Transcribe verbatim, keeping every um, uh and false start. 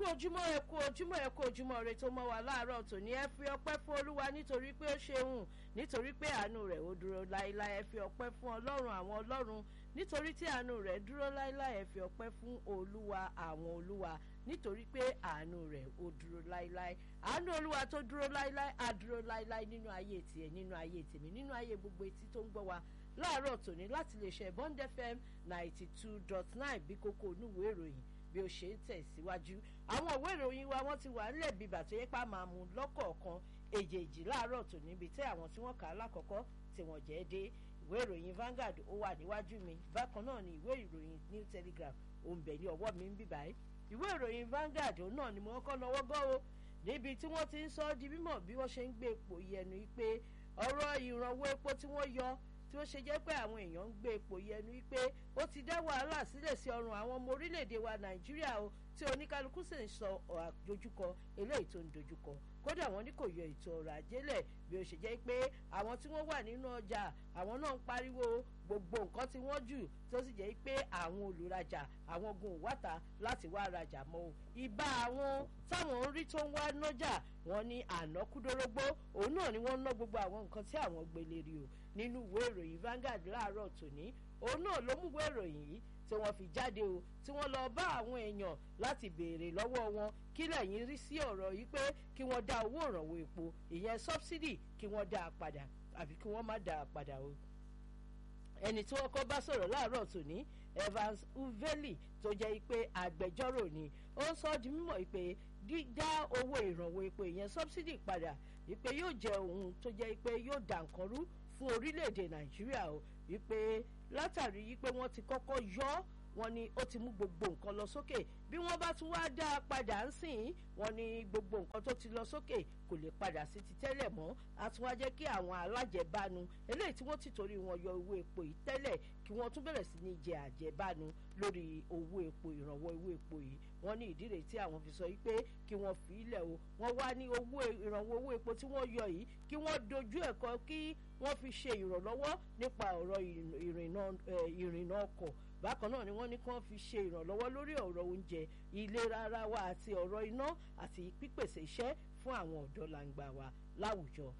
ojúmọ́ ẹ kú ojúmọ́ ẹ kú ojúmọ́ rẹ tó mọ́ wa láàárọ̀ tòní ẹ fi ọpẹ́ fún olúwa nítorí pé ó ṣeun nítorí pé àánú rẹ̀ ó dúró láéláé ẹ fi ọpẹ́ fún ọlọ́run àwọn ọlọ́run nítorí tí àánú rẹ̀ dúró láéláé ẹ fi ọpẹ́ fún olúwa àwọn olúwa nítorí pé àánú rẹ̀ ó dúró láéláé àánú olúwa tó dúró láéláé á dúró láéláé nínú ayé tiẹ̀ nínú ayé tèmi nínú ayé gbogbo etí tó ń gbọ́ wa láàárọ̀ tòní láti lè ṣe Bond F M ninety two dot nine bí kókó onúwèé ìròyìn bí ó ṣe ń tẹ̀síwájú àwọn ìwé ìròyìn wa wọ́n ti wà nílẹ̀ bíbà tó yẹ pá máa mú lọ́kọ̀ọ̀kan èjèèjì láàárọ̀ tó níbi tí àwọn tí wọ́n kà á lákọ̀ọ́kọ́ tí wọ́n jẹ́ dé ìwé ìròyìn Vanguard ó wà níwájú mi bákan náà ni ìwé ìròyìn New Telegraph ó ń bẹ ní ọwọ́ mi ń bíbà yìí ìwé ìròyìn Vanguard òun náà ni mo kọ́ lọ́wọ́ gbọ́ o níbi tí wọ́n ti ń sọ ọ́ di mímọ̀ bí wọ́n ṣe ń gbé epo yẹnu pé ọ̀rọ̀ ìrànwọ́ epo tí wọ́n yọ tí ó ṣe jẹ́ pé àwọn èèyàn ń gbé epo yẹnu wípé ó ti dá wàhálà sílẹ̀ sí ọrùn àwọn ọmọ orílẹ̀-èdè wa Nàìjíríà o tí oníkálukú sì ń sọ àdojúkọ eléyìí tó ń dojúkọ kódà wọ́n ní kò yọ ètò ọrọ̀ ajé lẹ̀ bí ó ṣe jẹ́ pé àwọn tí wọ́n wà nínú ọjà àwọn náà ń pariwo gbogbo nǹkan tí wọ́n jù tó sì jẹ́ pé àwọn olùrajà àwọn gun wàtà láti wá rajà mọ́ o ìbá àwọn táwọn ń rí tó ń wá nájà wọ́n ní ànákúdórógbó òun náà ni wọ́n ń ná gbogbo àwọn nǹkan tí àwọn gbélé rí o nínú ìwé ìròyìn Vanguard láàárọ̀ tòní òun náà ló mú ìwé ìròyìn yìí tí wọ́n fi jáde o tí wọ́n lọ bá àwọn èèyàn láti béèrè lọ́wọ́ wọn kí lẹ́yìn rí sí ọ̀rọ̀ yìí pé kí wọ́n dá owó ìrànwọ́ epo ìyẹn subsidy kí wọ́n dá a padà àbí kí wọ́n má dá a padà o. ẹni tí wọ́n kọ́ bá sọ̀rọ̀ láàárọ̀ tòní Evans Uveli tó jẹ́ pé agbẹjọ́rò ni ó ń sọ di mímọ̀ pé dídá owó ìrànwọ́ epo ìyẹn subsidy padà wípé yóò jẹ́ ohun tó jẹ́ pé yóò dà nǹkan rú fún orílẹ̀-èdè Nàìjíríà o wípé látàrí yí pé wọ́n ti kọ́kọ́ yọ wọ́n ní ó ti mú gbogbo nǹkan lọ sókè bí wọ́n bá tún wá dá a padà ń sìn wọ́n ní gbogbo nǹkan tó ti lọ sókè kò lè padà sí ti tẹ́lẹ̀ mọ́ a tún wá jẹ́ kí àwọn alájẹbánu eléyìí tí wọ́n ti torí wọn yọ owó epo yìí tẹ́lẹ̀ kí wọ́n tún bẹ̀rẹ̀ sí ní jẹ àjẹbánu lórí owó epo ìrànwọ́ owó epo yìí wọ́n ní ìdí rèé tí àwọn fi sọ yìí pé kí wọ́n fi ilẹ̀ o wọ́n wá ní owó ìrànwọ́ owó epo tí wọ́n yọ yìí kí wọ́n dojú ẹ̀kọ́ kí wọ́n fi ṣe ìrànlọ́wọ́ nípa ọ̀rọ̀ ìrìnnà ọkọ̀ bákan náà ni wọ́n ní kí wọ́n fi ṣe ìrànlọ́wọ́ lórí ọ̀rọ̀ oúnjẹ ìlera ara wa àti ọ̀rọ̀ iná àti pípèsè iṣẹ́ fún àwọn ọ̀dọ́ làǹgbà wa láwùjọ